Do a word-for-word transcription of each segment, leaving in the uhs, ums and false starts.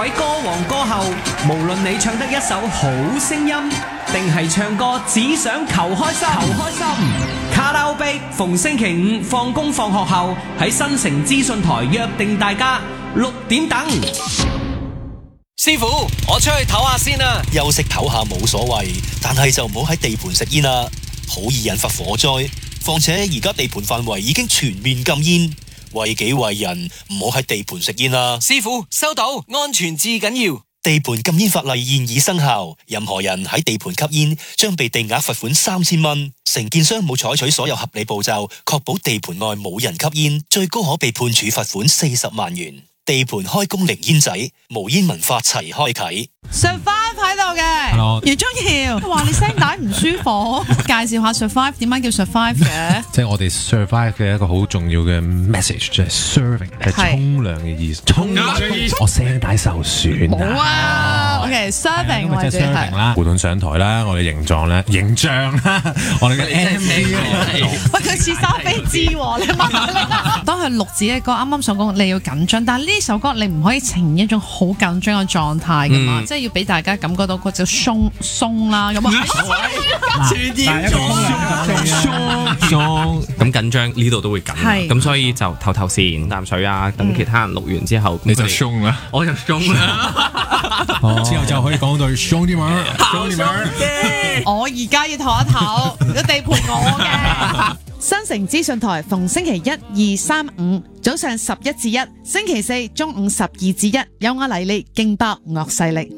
位歌王歌后，無論你唱得一首好聲音，定係唱歌只想求開心，求開心。卡拉 OK 逢星期五放工放學後喺新城資訊台約定大家六點等。 師傅，我出去唞下先啦。休息唞下冇所謂，但係就唔好喺地盤食煙啦，好易引發火災。況且而家地盤範圍已經全面禁煙，為己為人，唔好喺地盤食煙啦。師傅，收到，安全至緊要。地盤禁煙法例現已生效，任何人喺地盤吸煙將被定額罰款三千蚊。承建商冇採取所有合理步驟，確保地盤內冇人吸煙，最高可被判處罰款四十萬元。地盤開工零煙仔，無煙文化齊開啟。 Survive 喺度嘅，余宗堯話你聲帶唔舒服，介紹下 Survive 點解叫 Survive 嘅？ 即係我哋 Survive 嘅一個好重要嘅 message，就係 serving 係沖涼嘅意思。沖涼嘅意思，我聲帶受損。 冇啊 ，OK，serving 或者 serving 啦，胡盾上台啦，我哋形狀咧，形象啦，我哋嘅 M V。 喂，佢似沙飛枝喎，你問佢。當佢錄自己嘅歌，啱啱所講你要緊張，但係呢首歌你唔可以呈現一種好緊張嘅狀態噶嘛，即係要俾大家感覺到嗰隻鬆鬆啦咁啊。 全嚴重鬆鬆咁緊張，呢度都會緊，咁所以就唞唞先，啖水啊，等其他人錄完之後， 你就鬆啦， 我就鬆啦， 之後就可以講到鬆啲嘛，鬆啲嘛。 我而家要唞一唞，個地盤我嘅。新城資訊台逢星期一、二、三、五早上十一至一，星期四中午十二至一，有我黎利勁爆惡勢力。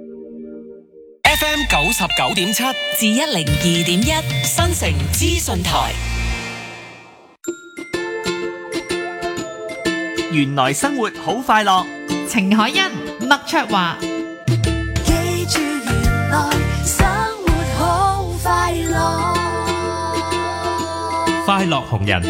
F M 九十九點七至一零二點一，新城資訊台。 原來生活好快樂。 程海欣、麥卓華。 記住原來生活好快樂。 快樂紅人，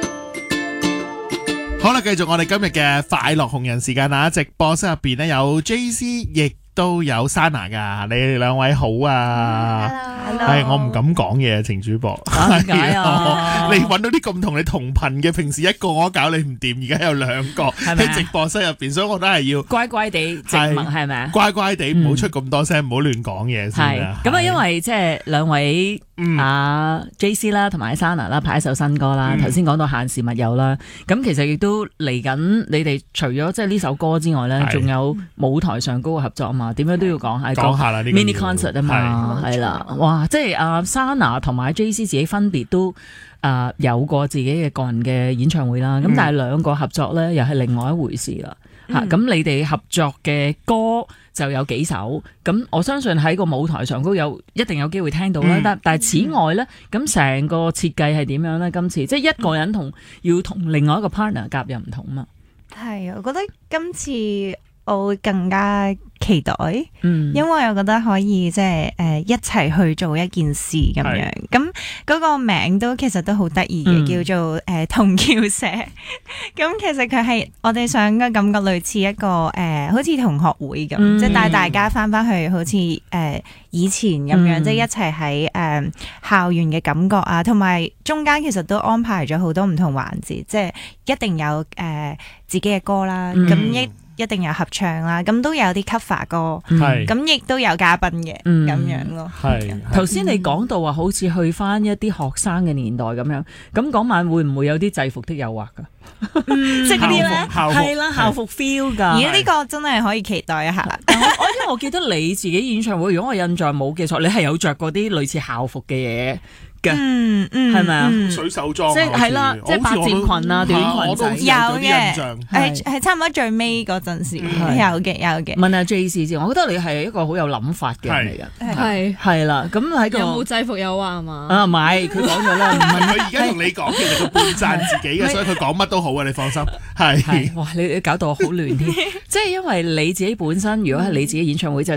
好啦，繼續我哋今日嘅快樂紅人時間啊！直播室入邊咧有 J C， 亦都有 Sana 噶，你哋兩位好啊！係我唔敢講嘢，程主播。 點解啊？ 你揾到啲咁同你同頻嘅，平時一個我搞你唔掂，而家有兩個喺直播室入邊，所以我都係要乖乖地靜默，係咪啊？ 乖乖地唔好出咁多聲，唔好亂講嘢先啦。 咁啊，因為即係兩位啊 J C 啦，同埋 Sana 啦，拍一首新歌啦。頭先講到限時密友啦，咁其實亦都嚟緊。你哋除咗即係呢首歌之外咧，仲有舞台上高嘅合作啊嘛？點樣都要講下講下啦，呢個 mini concert 啊嘛，係啦，哇！即係阿 Sana 同埋 J C 自己分別都啊有過自己嘅個人嘅演唱會啦。咁但係兩個合作咧，又係另外一回事啦。嚇，咁你哋合作嘅歌就有幾首，咁我相信喺個舞台上高有一定有機會聽到啦。但但係此外咧，咁成個設計係點樣咧？今次即係一個人同要同另外一個 partner 夾又唔同嘛。 係啊，我覺得今次我會更加期待， 嗯， 因為我覺得可以即係誒一齊去做一件事咁樣。咁嗰個名都其實都好得意嘅，嗯、叫做誒、呃、同叫社。咁其實佢係我哋想嘅感覺類似一個誒、呃，好似同學會咁，嗯、即係帶大家翻翻去好似誒、呃、以前咁樣，嗯、即係一齊喺誒校園嘅感覺啊，同埋中間其實都安排咗好多唔同環節，即係一定有誒、呃、自己嘅歌啦，咁一、嗯。一定有合唱啦，咁都有啲 cover 歌，咁亦都有嘉賓嘅，咁、嗯、樣咯。 係頭先你講到話好似去翻一啲學生嘅年代咁樣，咁嗰晚會唔會有啲制服的誘惑噶？ 嗯、即係嗰啲咧， 係啦，校服 feel 噶。 而家呢個真係可以期待一下。 我因為我記得你自己演唱會，如果我印象冇記錯，你係有着嗰啲類似校服嘅嘢。 嗯嗯， 係咪啊？ 水手裝即係係啦，即係八字裙啊，短裙仔有嘅，係係差唔多最尾嗰陣時有嘅有嘅。 問下 J C 先，我覺得你係一個好有諗法嘅人嚟㗎，係係啦。咁喺個有冇制服誘惑啊嘛？ 啊唔係，佢講咗啦。唔問佢而家同你講，其實佢半讚自己嘅，所以佢講乜都好啊，你放心。係哇，你搞到我好亂添。即係因為你自己本身，如果係你自己演唱會就。